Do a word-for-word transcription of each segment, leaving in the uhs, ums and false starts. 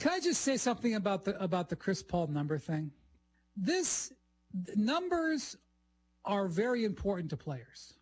Can I just say something about the about the Chris Paul number thing? This numbers are very important to players.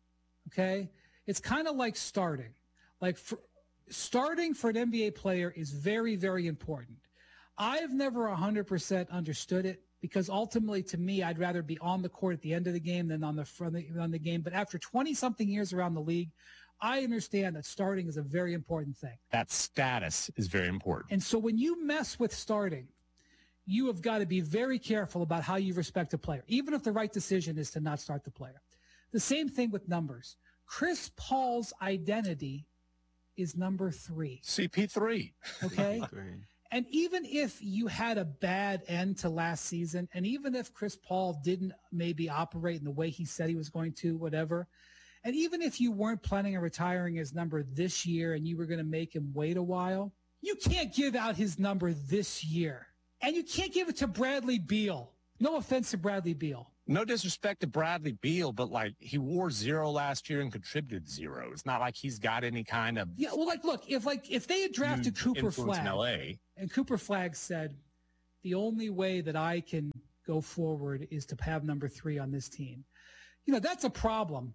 Okay? It's kind of like starting. Like for, starting for an N B A player is very, very important. I've never one hundred percent understood it because ultimately, to me, I'd rather be on the court at the end of the game than on the front of the, on the game. But after twenty-something years around the league, I understand that starting is a very important thing. That status is very important. And so when you mess with starting, you have got to be very careful about how you respect a player, even if the right decision is to not start the player. The same thing with numbers. Chris Paul's identity is number three. C P three. Okay? And even if you had a bad end to last season, and even if Chris Paul didn't maybe operate in the way he said he was going to, whatever, and even if you weren't planning on retiring his number this year and you were going to make him wait a while, you can't give out his number this year. And you can't give it to Bradley Beal. No offense to Bradley Beal. No disrespect to Bradley Beal, but like he wore zero last year and contributed zero. It's not like he's got any kind of yeah. Well, like look, if like if they had drafted Cooper Flagg in L A. and Cooper Flagg said, the only way that I can go forward is to have number three on this team, you know, that's a problem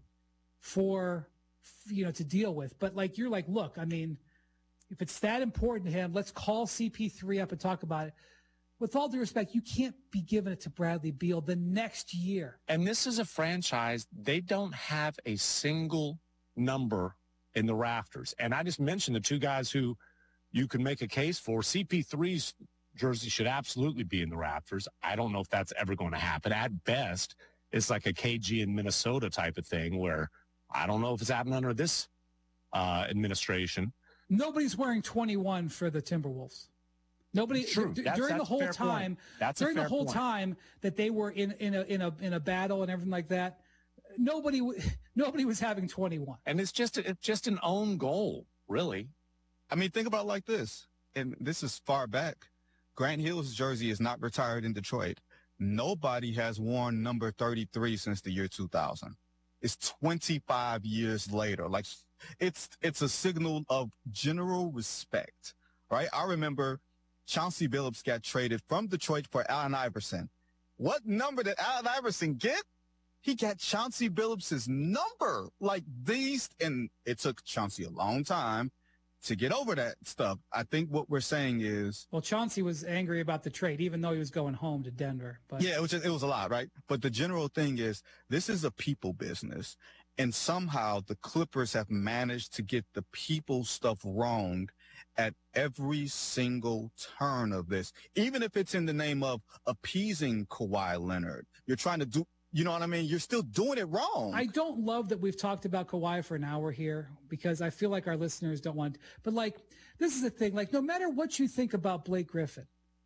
for you know to deal with. But like you're like, look, I mean, if it's that important to him, let's call C P three up and talk about it. With all due respect, you can't be giving it to Bradley Beal the next year. And this is a franchise, they don't have a single number in the rafters. And I just mentioned the two guys who you can make a case for. C P three's jersey should absolutely be in the rafters. I don't know if that's ever going to happen. At best, it's like a K G in Minnesota type of thing where I don't know if it's happening under this uh, administration. Nobody's wearing twenty-one for the Timberwolves. Nobody True. d- That's, during that's the whole time. That's during the whole point. time that they were in, in a in a in a battle and everything like that, nobody nobody was having twenty-one. And it's just it's just an own goal, really. I mean, think about it like this, and this is far back. Grant Hill's jersey is not retired in Detroit. Nobody has worn number thirty-three since the year two thousand. It's twenty-five years later. Like it's it's a signal of general respect, right? I remember Chauncey Billups got traded from Detroit for Allen Iverson. What number did Allen Iverson get? He got Chauncey Billups' number. Like these, and it took Chauncey a long time to get over that stuff. I think what we're saying is... Well, Chauncey was angry about the trade, even though he was going home to Denver. But yeah, it was, just, it was a lot, right? But the general thing is, this is a people business. And somehow the Clippers have managed to get the people stuff wrong at every single turn of this. Even if it's in the name of appeasing Kawhi Leonard. You're trying to do... You know what I mean? You're still doing it wrong. I don't love that we've talked about Kawhi for an hour here because I feel like our listeners don't want, but like, this is the thing, like no matter what you think about Blake Griffin,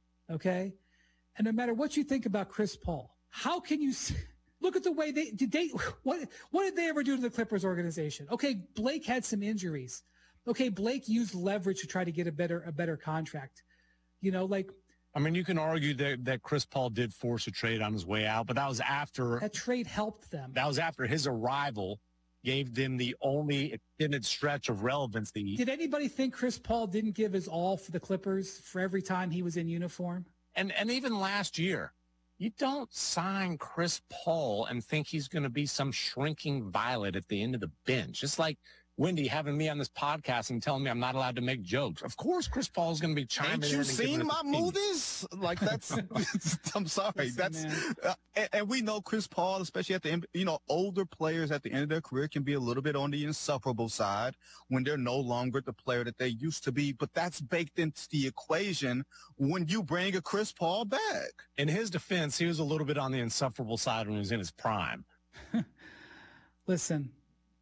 okay? And no matter what you think about Chris Paul, how can you look at the way they, did they, what, what did they ever do to the Clippers organization? Okay, Blake had some injuries. Okay, Blake used leverage to try to get a better, a better contract. You know, like, I mean, you can argue that, that Chris Paul did force a trade on his way out, but that was after... That trade helped them. That was after his arrival gave them the only extended stretch of relevancy. Did anybody think Chris Paul didn't give his all for the Clippers for every time he was in uniform? And and even last year, you don't sign Chris Paul and think he's going to be some shrinking violet at the end of the bench. It's like Wendy having me on this podcast and telling me I'm not allowed to make jokes. Of course, Chris Paul is going to be chiming Ain't in. you and seen my movies? Like that's, I'm sorry. Listen, that's, uh, and, and we know Chris Paul, especially at the end, you know, older players at the end of their career can be a little bit on the insufferable side when they're no longer the player that they used to be. But that's baked into the equation when you bring a Chris Paul back. In his defense, he was a little bit on the insufferable side when he was in his prime. Listen.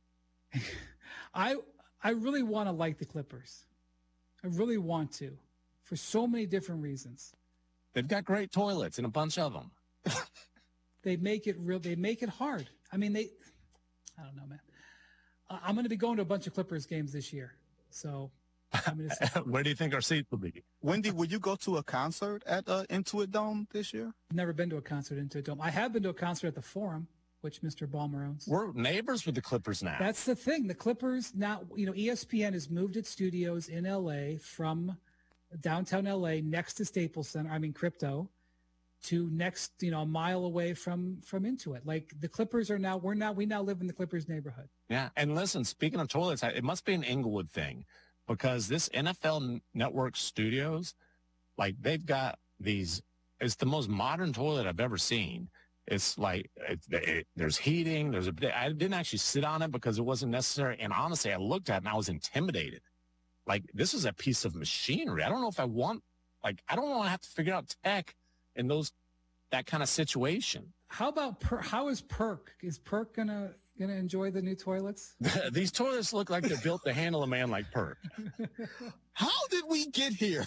I I really want to like the Clippers. I really want to, for so many different reasons. They've got great toilets and a bunch of them. They make it real. They make it hard. I mean, they. I don't know, man. Uh, I'm going to be going to a bunch of Clippers games this year. So, I'm going to say, where do you think our seats will be? Wendy, will you go to a concert at uh, Intuit Dome this year? I've never been to a concert in Intuit Dome. I have been to a concert at the Forum, which Mister Ballmer owns. We're neighbors with the Clippers now. That's the thing. The Clippers now, you know, E S P N has moved its studios in L A from downtown L A next to Staples Center, I mean Crypto, to next, you know, a mile away from from Intuit. Like the Clippers are now, we're now, we now live in the Clippers neighborhood. Yeah. And listen, speaking of toilets, it must be an Inglewood thing because this N F L Network Studios, like they've got these, it's the most modern toilet I've ever seen. It's like, it, it, there's heating, there's a, I didn't actually sit on it because it wasn't necessary. And honestly, I looked at it and I was intimidated. Like, this is a piece of machinery. I don't know if I want, like, I don't want to have to figure out tech in those, that kind of situation. How about, per, how is Perk? Is Perk going to, going to enjoy the new toilets? These toilets look like they're built to handle a man like Perk. How did we get here?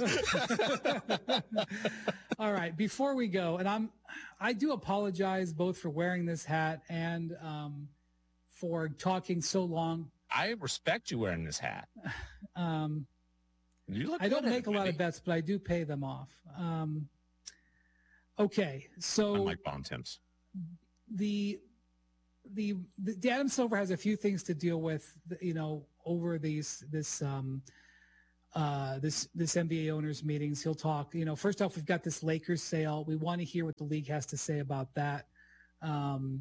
All right. Before we go, and I'm, I do apologize both for wearing this hat and um, for talking so long. I respect you wearing this hat. Um, you look I don't good make at a lot it. of bets, but I do pay them off. Um, okay. So Unlike Bontemps. the, the, the Adam Silver has a few things to deal with, you know, over these, this, um, uh, this, this N B A owners meetings. He'll talk, you know, first off, we've got this Lakers sale. We want to hear what the league has to say about that. Um,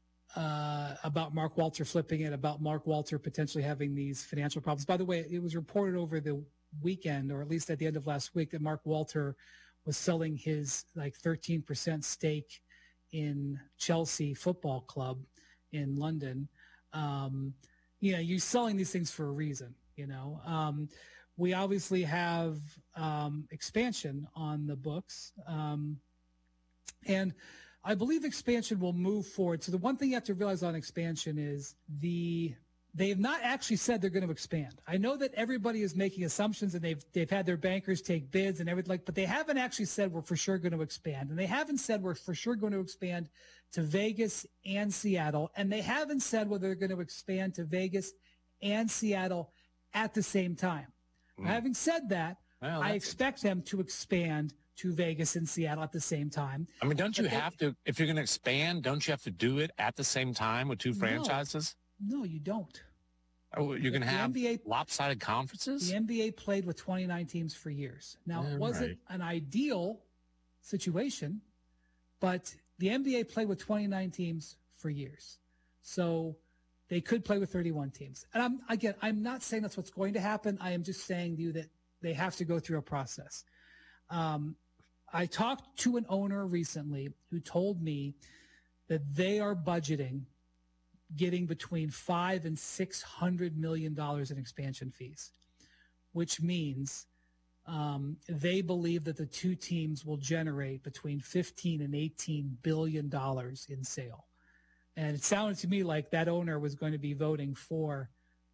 uh, about Mark Walter flipping it, about Mark Walter potentially having these financial problems. By the way, it was reported over the weekend, or at least at the end of last week, that Mark Walter was selling his like thirteen percent stake in Chelsea Football Club in London. Um, you know, you're selling these things for a reason, you know. Um, we obviously have um, expansion on the books. Um, and I believe expansion will move forward. So the one thing you have to realize on expansion is the they have not actually said they're going to expand. I know that everybody is making assumptions and they've they've had their bankers take bids and everything, like, but they haven't actually said we're for sure going to expand. And they haven't said we're for sure going to expand to Vegas and Seattle. And they haven't said whether they're going to expand to Vegas and Seattle at the same time. Mm. Having said that, Well, I that's- expect them to expand to Vegas and Seattle at the same time. I mean, don't you But they- have to, if you're going to expand, don't you have to do it at the same time with two No. franchises? No, you don't. Oh, you're going to The have N B A lopsided conferences? The N B A played with twenty-nine teams for years. Now, Yeah, it wasn't right. an ideal situation, but the N B A played with twenty-nine teams for years. So they could play with thirty-one teams. And I'm, again, I'm not saying that's what's going to happen. I am just saying to you that they have to go through a process. Um, I talked to an owner recently who told me that they are budgeting getting between five and six hundred million dollars in expansion fees, which means um, they believe that the two teams will generate between fifteen and eighteen billion dollars in sale. And it sounded to me like that owner was going to be voting for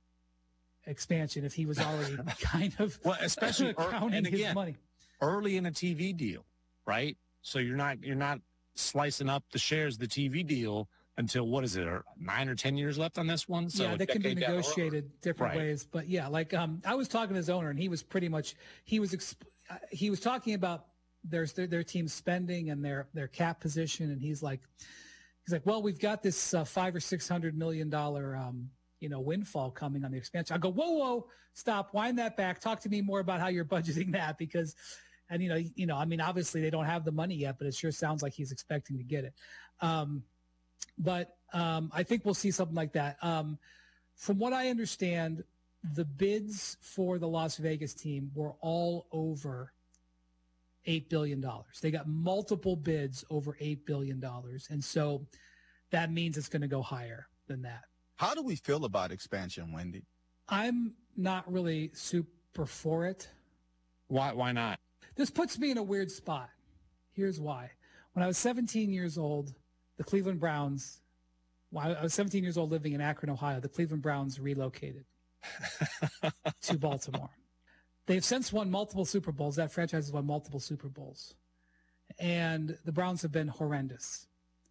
expansion if he was already kind of Well, especially ear- counting and his again, money. early in a T V deal, right? So you're not you're not slicing up the shares of the T V deal until what is it, or nine or ten years left on this one? So Yeah, a that can be decade down the road. negotiated different Right. ways. But yeah, like um, I was talking to his owner, and he was pretty much he was exp- uh, he was talking about their their, their team spending and their their cap position, and he's like he's like, well, we've got this uh, five or six hundred million dollar um, you know windfall coming on the expansion. I go, whoa, whoa, stop, wind that back. Talk to me more about how you're budgeting that, because. And, you know, you know, I mean, obviously they don't have the money yet, but it sure sounds like he's expecting to get it. Um, but um, I think we'll see something like that. Um, from what I understand, the bids for the Las Vegas team were all over eight billion dollars. They got multiple bids over eight billion dollars. And so that means it's going to go higher than that. How do we feel about expansion, Wendy? I'm not really super for it. Why why not? This puts me in a weird spot. Here's why. When I was seventeen years old, the Cleveland Browns, well, I was seventeen years old living in Akron, Ohio, the Cleveland Browns relocated to Baltimore. They've since won multiple Super Bowls. That franchise has won multiple Super Bowls. And the Browns have been horrendous.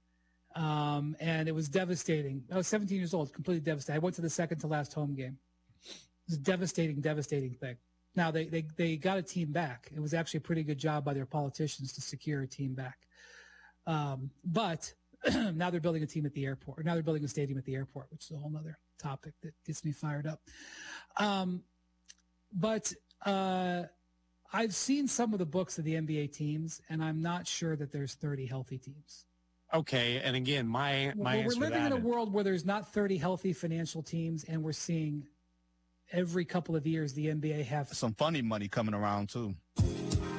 Um, and it was devastating. I was seventeen years old, completely devastated. I went to the second to last home game. It was a devastating, devastating thing. Now, they, they, they got a team back. It was actually a pretty good job by their politicians to secure a team back. Um, but now they're building a team at the airport. Or now they're building a stadium at the airport, which is a whole other topic that gets me fired up. Um, but uh, I've seen some of the books of the N B A teams, and I'm not sure that there's thirty healthy teams. Okay, and again, my my well, answer we're living to in that a is- world where there's not thirty healthy financial teams, and we're seeing every couple of years the N B A have Some funny money coming around too.